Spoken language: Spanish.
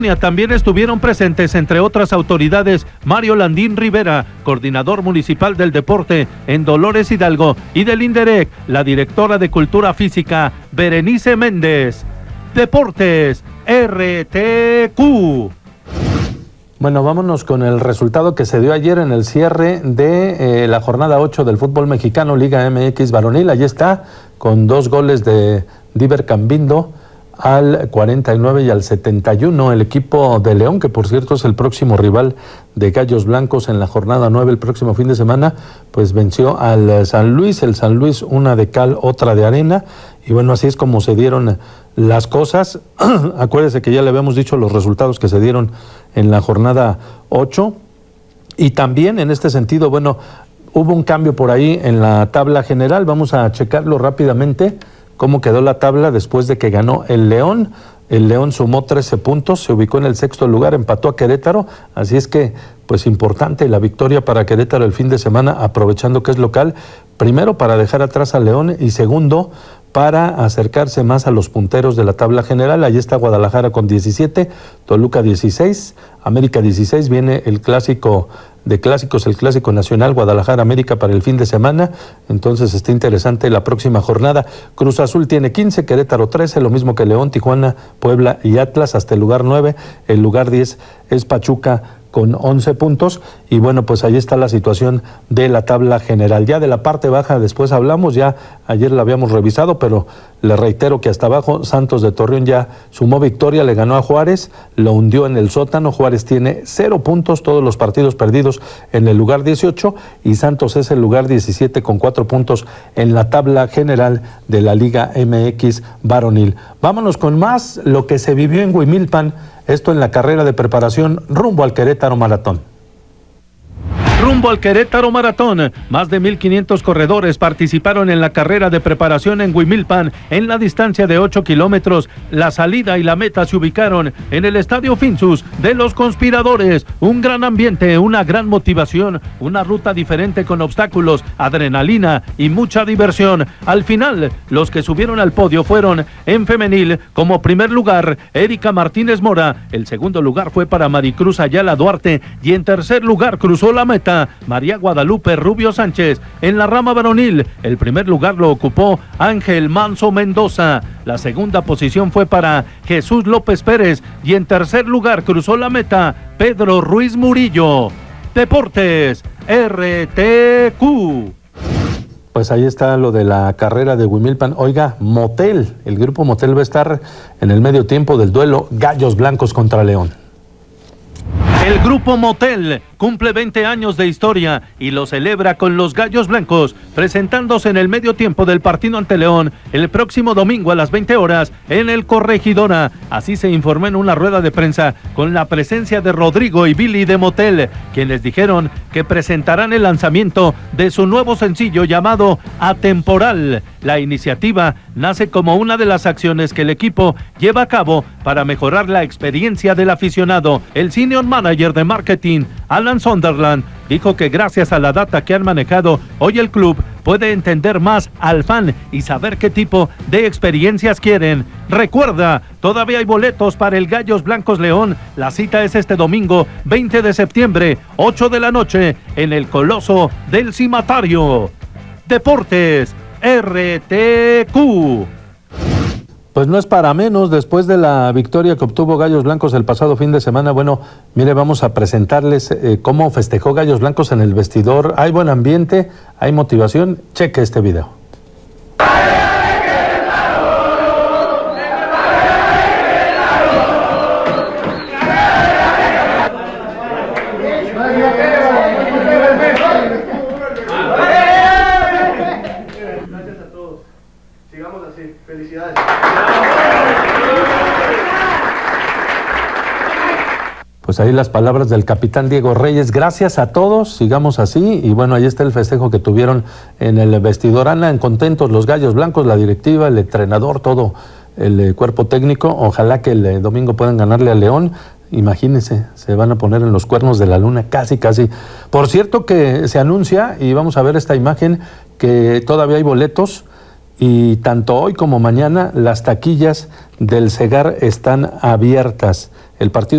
También estuvieron presentes, entre otras autoridades, Mario Landín Rivera, coordinador municipal del deporte en Dolores Hidalgo, y del INDEREC, la directora de Cultura Física, Berenice Méndez. Deportes RTQ. Bueno, vámonos con el resultado que se dio ayer en el cierre de la jornada 8 del fútbol mexicano, Liga MX Varonil. Allí está, con 2 goles de Diver Cambindo al 49 y al 71, el equipo de León, que por cierto es el próximo rival de Gallos Blancos en la jornada 9 el próximo fin de semana, pues venció al San Luis, el San Luis una de cal, otra de arena, y bueno, así es como se dieron las cosas. Acuérdese que ya le habíamos dicho los resultados que se dieron en la jornada 8, y también en este sentido, bueno, hubo un cambio por ahí en la tabla general. Vamos a checarlo rápidamente, cómo quedó la tabla después de que ganó el León. El León sumó 13 puntos, se ubicó en el 6º lugar, empató a Querétaro, así es que, pues importante la victoria para Querétaro el fin de semana, aprovechando que es local, primero para dejar atrás a León y segundo, para acercarse más a los punteros de la tabla general. Allí está Guadalajara con 17, Toluca 16, América 16, viene el clásico de clásicos, el clásico nacional Guadalajara-América para el fin de semana, entonces está interesante la próxima jornada. Cruz Azul tiene 15, Querétaro 13, lo mismo que León, Tijuana, Puebla y Atlas hasta el lugar 9, el lugar 10 es Pachuca con 11 puntos, y bueno, pues ahí está la situación de la tabla general. Ya de la parte baja después hablamos, ya ayer la habíamos revisado, pero le reitero que hasta abajo Santos de Torreón ya sumó victoria, le ganó a Juárez, lo hundió en el sótano. Juárez tiene 0 puntos, todos los partidos perdidos en el lugar 18, y Santos es el lugar 17 con 4 puntos en la tabla general de la Liga MX Varonil. Vámonos con más lo que se vivió en Huimilpan, esto en la carrera de preparación rumbo al Querétaro Maratón. Rumbo al Querétaro Maratón, más de 1,500 corredores participaron en la carrera de preparación en Huimilpan en la distancia de 8 kilómetros. La salida y la meta se ubicaron en el Estadio Finsus de los Conspiradores. Un gran ambiente, una gran motivación, una ruta diferente con obstáculos, adrenalina y mucha diversión. Al final, los que subieron al podio fueron en femenil, como primer lugar, Erika Martínez Mora. El segundo lugar fue para Maricruz Ayala Duarte y en tercer lugar cruzó la meta María Guadalupe Rubio Sánchez. En la rama varonil, el primer lugar lo ocupó Ángel Manso Mendoza. La segunda posición fue para Jesús López Pérez y en tercer lugar cruzó la meta Pedro Ruiz Murillo. Deportes RTQ. Pues ahí está lo de la carrera de Huimilpan. Oiga, Motel, el grupo Motel va a estar en el medio tiempo del duelo Gallos Blancos contra León. El grupo Motel cumple 20 años de historia y lo celebra con los Gallos Blancos, presentándose en el medio tiempo del partido ante León el próximo domingo a las 20 horas en el Corregidora. Así se informó en una rueda de prensa con la presencia de Rodrigo y Billy de Motel, quienes dijeron que presentarán el lanzamiento de su nuevo sencillo llamado Atemporal. La iniciativa nace como una de las acciones que el equipo lleva a cabo para mejorar la experiencia del aficionado. El senior manager de marketing, Alan Sunderland, dijo que gracias a la data que han manejado, hoy el club puede entender más al fan y saber qué tipo de experiencias quieren. Recuerda, todavía hay boletos para el Gallos Blancos León. La cita es este domingo 20 de septiembre, 8 de la noche, en el Coloso del Cimatario. Deportes RTQ. Pues no es para menos, después de la victoria que obtuvo Gallos Blancos el pasado fin de semana. Bueno, mire, vamos a presentarles cómo festejó Gallos Blancos en el vestidor. Hay buen ambiente, hay motivación. Cheque este video. Felicidades. Pues ahí las palabras del capitán Diego Reyes. Gracias a todos, sigamos así. Y bueno, ahí está el festejo que tuvieron en el vestidor. Andan contentos los Gallos Blancos, la directiva, el entrenador, todo el cuerpo técnico. Ojalá que el domingo puedan ganarle a León. Imagínense, se van a poner en los cuernos de la luna, casi. Por cierto que se anuncia, y vamos a ver esta imagen, que todavía hay boletos. y tanto hoy como mañana las taquillas del Cegar están abiertas. El partido